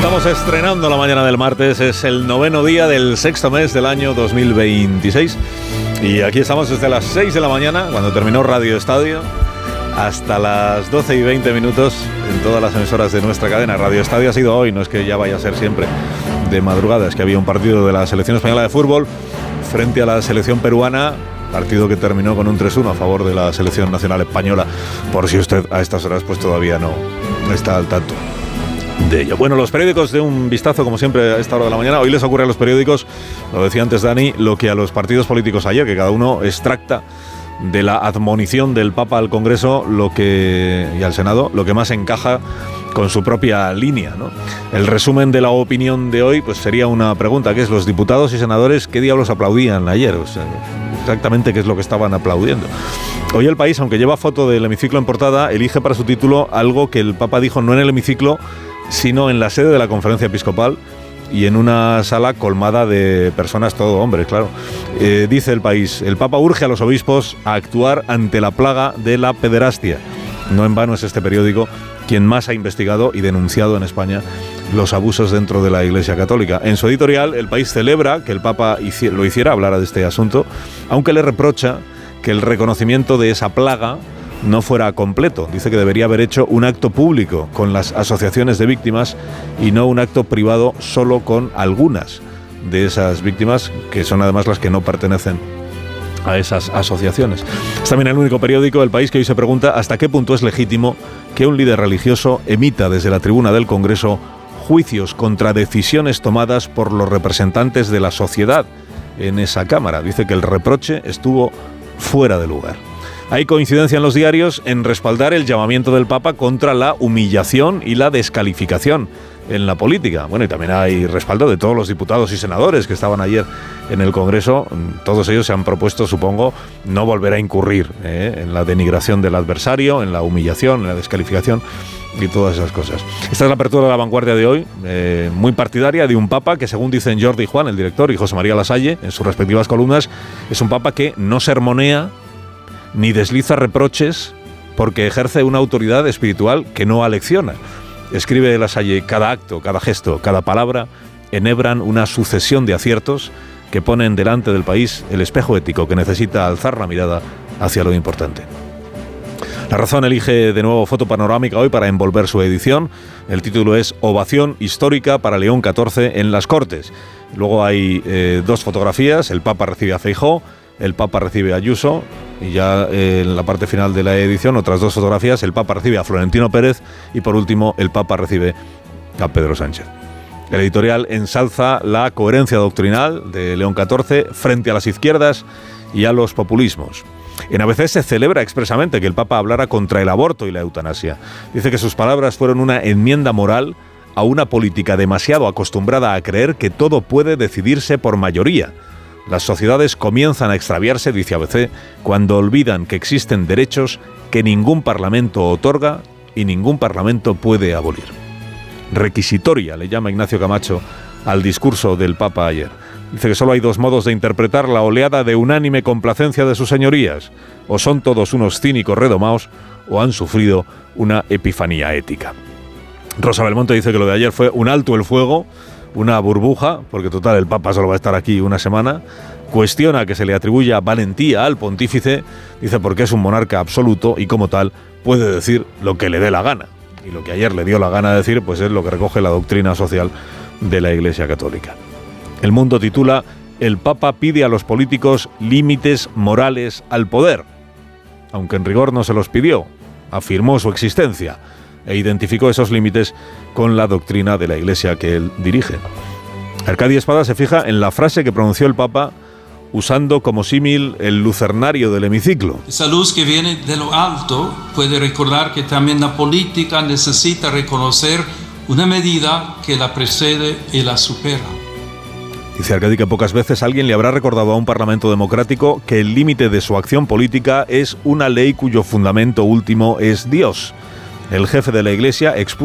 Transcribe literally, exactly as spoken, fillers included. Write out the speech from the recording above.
Estamos estrenando la mañana del martes, es el noveno día del sexto mes del año dos mil veintiséis y aquí estamos desde las seis de la mañana, cuando terminó Radio Estadio, hasta las doce y veinte minutos en todas las emisoras de nuestra cadena. Radio Estadio ha sido hoy, no es que ya vaya a ser siempre de madrugada, es que había un partido de la selección española de fútbol frente a la selección peruana, partido que terminó con un tres uno a favor de la selección nacional española, por si usted a estas horas pues todavía no está al tanto de ello. Bueno, los periódicos, de un vistazo como siempre a esta hora de la mañana. Hoy les ocurre a los periódicos, lo decía antes Dani, lo que a los partidos políticos ayer, que cada uno extracta de la admonición del Papa al Congreso lo que y al Senado lo que más encaja con su propia línea, ¿no? El resumen de la opinión de hoy pues sería una pregunta, que es: los diputados y senadores, ¿qué diablos aplaudían ayer? O sea, exactamente qué es lo que estaban aplaudiendo. Hoy El País, aunque lleva foto del hemiciclo en portada, elige para su título algo que el Papa dijo no en el hemiciclo, sino en la sede de la Conferencia Episcopal y en una sala colmada de personas, todo hombres, claro. Eh, dice El País: el Papa urge a los obispos a actuar ante la plaga de la pederastia. No en vano es este periódico quien más ha investigado y denunciado en España los abusos dentro de la Iglesia Católica. En su editorial, El País celebra que el Papa hici- lo hiciera, hablara de este asunto, aunque le reprocha que el reconocimiento de esa plaga no fuera completo. Dice que debería haber hecho un acto público con las asociaciones de víctimas y no un acto privado solo con algunas de esas víctimas, que son además las que no pertenecen a esas asociaciones. Es también el único periódico, El País, que hoy se pregunta hasta qué punto es legítimo que un líder religioso emita desde la tribuna del Congreso juicios contra decisiones tomadas por los representantes de la sociedad en esa Cámara. Dice que el reproche estuvo fuera de lugar. Hay coincidencia en los diarios en respaldar el llamamiento del Papa contra la humillación y la descalificación en la política. Bueno, y también hay respaldo de todos los diputados y senadores que estaban ayer en el Congreso. Todos ellos se han propuesto, supongo, no volver a incurrir eh, en la denigración del adversario, en la humillación, en la descalificación y todas esas cosas. Esta es la apertura de La Vanguardia de hoy, eh, muy partidaria de un Papa que, según dicen Jordi Juan, el director, y José María Lasalle, en sus respectivas columnas, es un Papa que no sermonea ni desliza reproches porque ejerce una autoridad espiritual que no alecciona. Escribe Lasalle: cada acto, cada gesto, cada palabra enhebran una sucesión de aciertos que ponen delante del país el espejo ético que necesita alzar la mirada hacia lo importante. La Razón elige de nuevo foto panorámica hoy para envolver su edición. El título es Ovación histórica para León catorce en las Cortes. Luego hay eh, dos fotografías: el Papa recibe a Feijóo, el Papa recibe a Ayuso, y ya eh, en la parte final de la edición otras dos fotografías: el Papa recibe a Florentino Pérez y, por último, el Papa recibe a Pedro Sánchez. El editorial ensalza la coherencia doctrinal de León catorce frente a las izquierdas y a los populismos. En A B C se celebra expresamente que el Papa hablara contra el aborto y la eutanasia. Dice que sus palabras fueron una enmienda moral a una política demasiado acostumbrada a creer que todo puede decidirse por mayoría. Las sociedades comienzan a extraviarse, dice A B C, cuando olvidan que existen derechos que ningún parlamento otorga y ningún parlamento puede abolir. Requisitoria, le llama Ignacio Camacho al discurso del Papa ayer. Dice que solo hay dos modos de interpretar la oleada de unánime complacencia de sus señorías: o son todos unos cínicos redomaos o han sufrido una epifanía ética. Rosa Belmonte dice que lo de ayer fue un alto el fuego, una burbuja, porque total el Papa solo va a estar aquí una semana. Cuestiona que se le atribuya valentía al pontífice, dice, porque es un monarca absoluto y como tal puede decir lo que le dé la gana. Y lo que ayer le dio la gana de decir pues es lo que recoge la doctrina social de la Iglesia Católica. El Mundo titula: el Papa pide a los políticos límites morales al poder. Aunque en rigor no se los pidió, afirmó su existencia e identificó esos límites con la doctrina de la Iglesia que él dirige. Arcadio Espada se fija en la frase que pronunció el Papa usando como símil el lucernario del hemiciclo. Esa luz que viene de lo alto puede recordar que también la política necesita reconocer una medida que la precede y la supera. Dice Arcadi que pocas veces alguien le habrá recordado a un parlamento democrático que el límite de su acción política es una ley cuyo fundamento último es Dios. El jefe de la Iglesia expuso